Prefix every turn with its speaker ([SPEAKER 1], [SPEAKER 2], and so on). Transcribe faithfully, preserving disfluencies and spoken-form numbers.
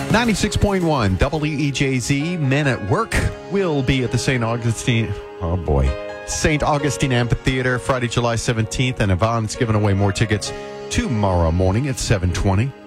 [SPEAKER 1] ninety-six point one W E J Z, Men at Work, will be at the Saint Augustine, oh boy, Saint Augustine Amphitheater Friday, July seventeenth, and Yvonne's giving away more tickets tomorrow morning at seven twenty.